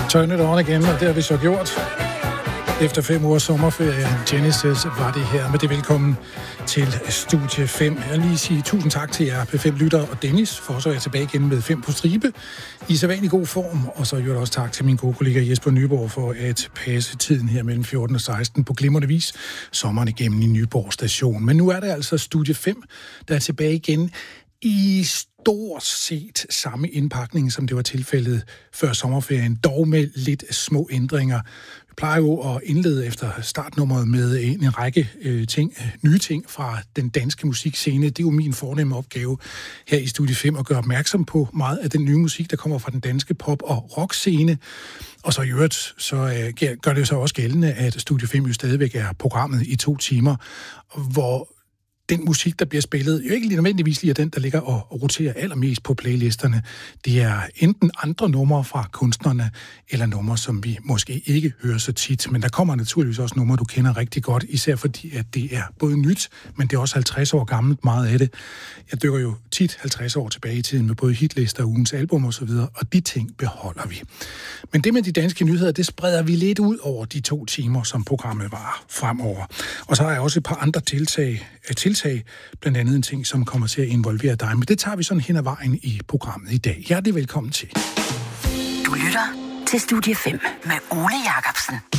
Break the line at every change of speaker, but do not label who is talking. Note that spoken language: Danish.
Turn it on igen, og det har vi så gjort. Efter 5 ugers sommerferie, Genesis var det her med det velkommen til Studie 5. Jeg vil lige sige tusind tak til jer P5-lyttere og Dennis, for så er jeg tilbage igen med 5 på stribe i sædvanlig god form. Og så gjorde jeg også tak til min gode kollega Jesper Nyborg for at passe tiden her mellem 14 og 16 på glimrende vis sommeren igennem i Nyborg station. Men nu er det altså Studie 5, der er tilbage igen i stort set samme indpakning, som det var tilfældet før sommerferien, dog med lidt små ændringer. Vi plejer jo at indlede efter startnummeret med en række nye ting fra den danske musikscene. Det er jo min fornemme opgave her i Studie 5 at gøre opmærksom på meget af den nye musik, der kommer fra den danske pop- og rockscene. Og så i øvrigt, så gør det jo så også gældende, at Studie 5 jo stadigvæk er programmet i 2 timer, hvor den musik, der bliver spillet, jo ikke lige nødvendigvis lige er den, der ligger og roterer allermest på playlisterne. Det er enten andre numre fra kunstnerne, eller numre, som vi måske ikke hører så tit. Men der kommer naturligvis også numre, du kender rigtig godt, især fordi, at det er både nyt, men det er også 50 år gammelt, meget af det. Jeg dykker jo tit 50 år tilbage i tiden med både hitlister, ugens album og så videre, og de ting beholder vi. Men det med de danske nyheder, det spreder vi lidt ud over de 2 timer, som programmet var fremover. Og så har jeg også et par andre tiltag, blandt andet en ting, som kommer til at involvere dig. Men det tager vi sådan hen ad vejen i programmet i dag. Hjertelig velkommen til.
Du lytter til Studie 5 med Ole Jacobsen.